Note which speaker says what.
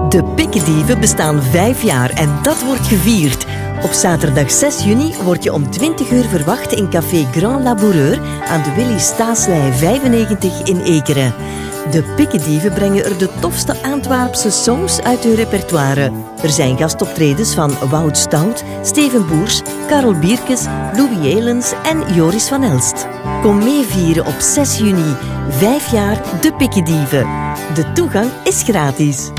Speaker 1: De Pikkendieven bestaan 5 jaar en dat wordt gevierd. Op zaterdag 6 juni word je om 20 uur verwacht in café Grand Laboureur aan de Willy Staaslei 95 in Ekeren. De Pikkendieven brengen er de tofste Antwerpse songs uit hun repertoire. Er zijn gastoptredens van Wout Stout, Steven Boers, Karel Bierkes, Louis Elens en Joris van Elst. Kom meevieren op 6 juni. 5 jaar De Pikkendieven. De toegang is gratis.